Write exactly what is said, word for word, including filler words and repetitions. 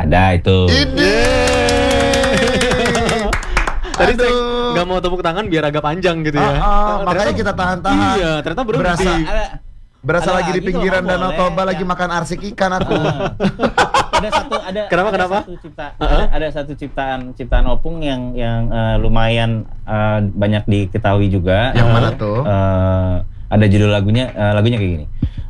Ada itu. Ini. Tadi saya nggak mau tepuk tangan biar agak panjang gitu ya. Ah, ah, makanya kita tahan-tahan. Iya, ternyata berhenti. Berasa, Ada, berasa ada lagi di lagi pinggiran tuh, Danau boleh, Toba lagi yang- makan arsik ikan aku. Ah. ada satu ada Kenapa, ada kenapa? satu cipta Uh-uh. ada, ada satu ciptaan ciptaan Opung yang yang eh, lumayan eh, banyak diketahui juga. Yang Uh-huh. mana tuh? Eh, ada judul lagunya eh, lagunya kayak gini.